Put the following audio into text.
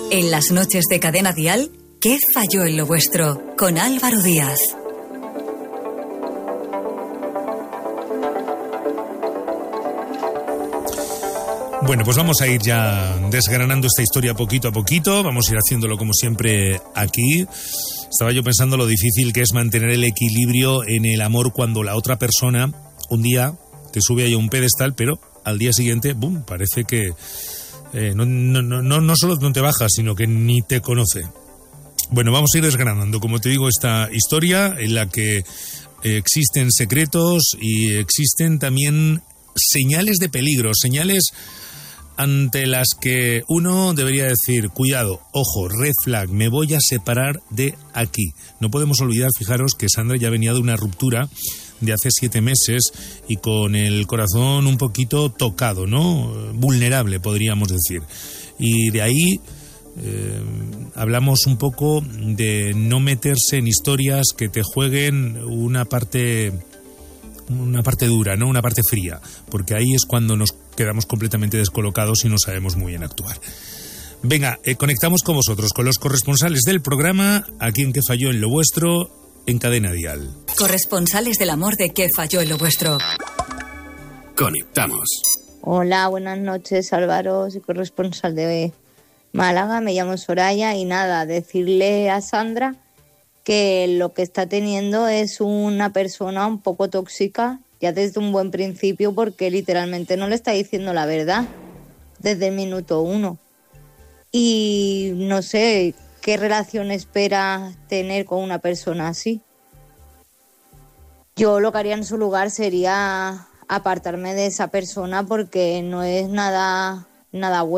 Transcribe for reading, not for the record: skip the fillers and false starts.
En las noches de Cadena Dial, ¿qué falló en lo vuestro? Con Álvaro Díaz. Bueno, pues vamos a ir ya desgranando esta historia poquito a poquito. Vamos a ir haciéndolo como siempre aquí. Estaba yo pensando lo difícil que es mantener el equilibrio en el amor cuando la otra persona un día te sube ahí a un pedestal, pero al día siguiente, ¡bum!, parece que no solo no te baja, sino que ni te conoce. Bueno, vamos a ir desgranando, como te digo, esta historia en la que existen secretos y existen también señales de peligro, señales ante las que uno debería decir, cuidado, ojo, red flag, me voy a separar de aquí. No podemos olvidar, fijaros, que Sandra ya venía de una ruptura de hace 7 meses y con el corazón un poquito tocado, ¿no? Vulnerable, podríamos decir. Y de ahí hablamos un poco de no meterse en historias que te jueguen una parte dura, ¿no? Una parte fría, porque ahí es cuando nos quedamos completamente descolocados y no sabemos muy bien actuar. Venga, conectamos con vosotros, con los corresponsales del programa, aquí en ¿Qué falló en lo vuestro?, en Cadena Dial. Corresponsales del amor de ¿Qué falló en lo vuestro? Conectamos. Hola, buenas noches, Álvaro, soy corresponsal de Málaga, me llamo Soraya y nada, decirle a Sandra que lo que está teniendo es una persona un poco tóxica ya desde un buen principio, porque literalmente no le está diciendo la verdad desde el minuto 1. Y no sé qué relación espera tener con una persona así. Yo lo que haría en su lugar sería apartarme de esa persona, porque no es nada bueno.